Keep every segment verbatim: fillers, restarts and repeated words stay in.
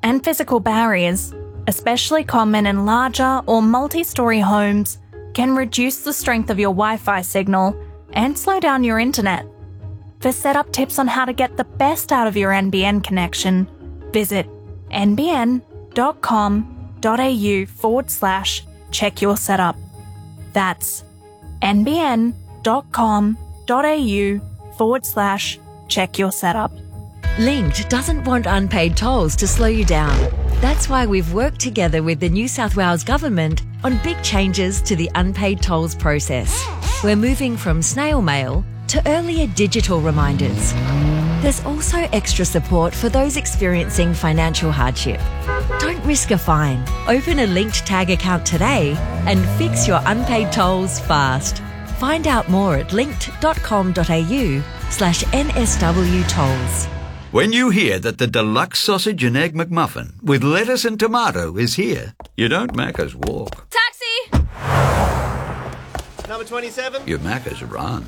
and physical barriers, especially common in larger or multi-storey homes, can reduce the strength of your Wi-Fi signal and slow down your internet. For setup tips on how to get the best out of your N B N connection, visit nbn.com.au forward slash check your setup. That's nbn.com.au forward slash check your setup. Linked doesn't want unpaid tolls to slow you down. That's why we've worked together with the New South Wales Government on big changes to the unpaid tolls process. We're moving from snail mail to earlier digital reminders. There's also extra support for those experiencing financial hardship. Don't risk a fine. Open a Linked Tag account today and fix your unpaid tolls fast. Find out more at linked.com.au slash NSW tolls. When you hear that the deluxe sausage and egg McMuffin with lettuce and tomato is here, you don't Macca's walk. Taxi! Number twenty-seven. You Macca's run.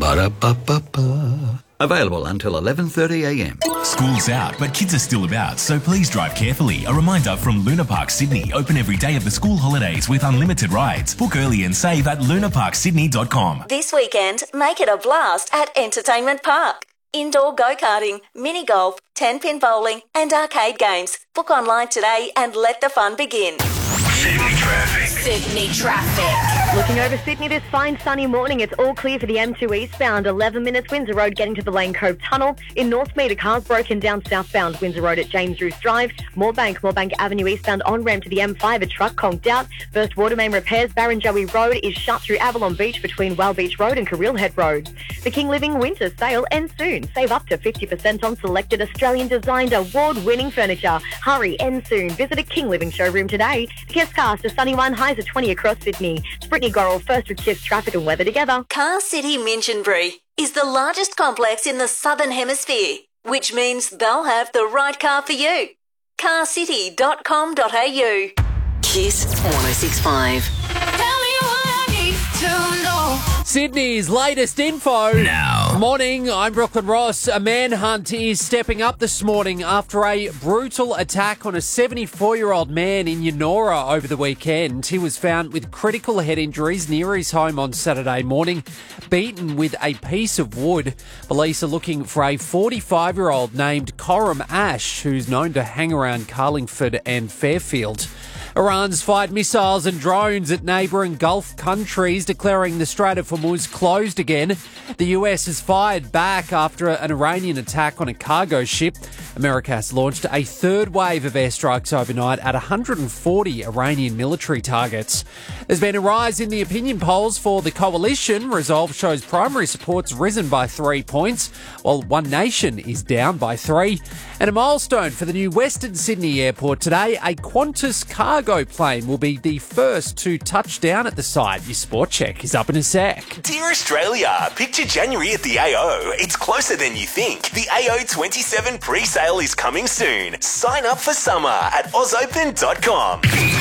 Ba-da-ba-ba-ba. Available until eleven thirty a m. School's out, but kids are still about, so please drive carefully. A reminder from Luna Park Sydney. Open every day of the school holidays with unlimited rides. Book early and save at luna park sydney dot com. This weekend, make it a blast at Entertainment Park. Indoor go-karting, mini-golf, ten-pin bowling and arcade games. Book online today and let the fun begin. Sydney traffic. Sydney traffic. Looking over Sydney this fine sunny morning, it's all clear for the M two eastbound, eleven minutes Windsor Road getting to the Lane Cove Tunnel. In Northmead, a car's broken down southbound Windsor Road at James Roos Drive. Moorebank, Moorebank Avenue eastbound on-ramp to the M five, a truck conked out. Burst water main repairs, Barrenjoey Road is shut through Avalon Beach between Well Beach Road and Carril Head Road. The King Living Winter Sale ends soon. Save up to fifty percent on selected Australian-designed award-winning furniture. Hurry, end soon. Visit a King Living showroom today. The Kisscast, a sunny one, highs of twenty across Sydney. It's Brittany Gorrell, first with Kiss traffic and weather together. Car City Minchinbury is the largest complex in the Southern Hemisphere, which means they'll have the right car for you. car city dot com dot a u. Kiss one oh six point five. Tell me what I need to know. Sydney's latest info. Now. Morning, I'm Brooklyn Ross. A manhunt is stepping up this morning after a brutal attack on a seventy-four-year-old man in Yennora over the weekend. He was found with critical head injuries near his home on Saturday morning, beaten with a piece of wood. Police are looking for a forty-five-year-old named Coram Ash, who's known to hang around Carlingford and Fairfield. Iran's fired missiles and drones at neighbouring Gulf countries, declaring the Strait of Hormuz closed again. The U S has fired back after an Iranian attack on a cargo ship. America has launched a third wave of airstrikes overnight at one hundred forty Iranian military targets. There's been a rise in the opinion polls for the coalition. Resolve shows primary support's risen by three points, while One Nation is down by three. And a milestone for the new Western Sydney Airport today, a Qantas cargo plane will be the first to touch down at the site. Your sport check is up in a sec. Dear Australia, picture January at the A O. It's closer than you think. The A O twenty-seven pre-sale is coming soon. Sign up for summer at oz open dot com.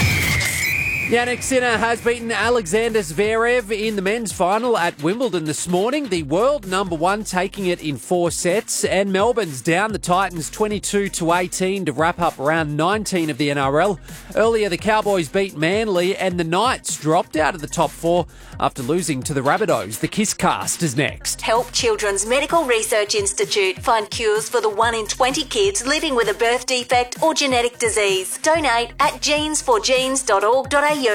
Jannik Sinner has beaten Alexander Zverev in the men's final at Wimbledon this morning. The world number one taking it in four sets. And Melbourne's down the Titans twenty-two to eighteen to wrap up round nineteen of the N R L. Earlier, the Cowboys beat Manly and the Knights dropped out of the top four after losing to the Rabbitohs. The Kisscast is next. Help Children's Medical Research Institute find cures for the one in twenty kids living with a birth defect or genetic disease. Donate at genes for genes dot org dot a u.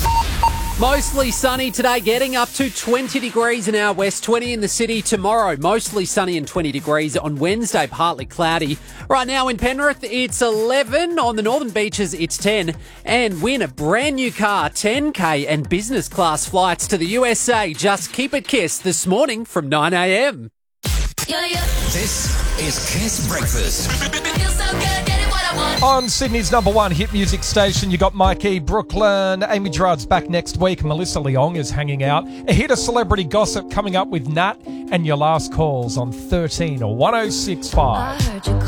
Mostly sunny today, getting up to twenty degrees in our west, twenty in the city tomorrow. Mostly sunny and twenty degrees on Wednesday, partly cloudy. Right now in Penrith, it's eleven. On the northern beaches, it's ten. And win a brand new car, ten K and business class flights to the U S A. Just keep it Kiss this morning from nine a m. Yeah, yeah. This is Kiss Breakfast. Feel so good, getting what I want. On Sydney's number one hit music station, you got Mikey, Brooklyn, Amy Gerard's back next week, Melissa Leong is hanging out. A hit of celebrity gossip coming up with Nat, and your last calls on thirteen or one oh six point five. I heard you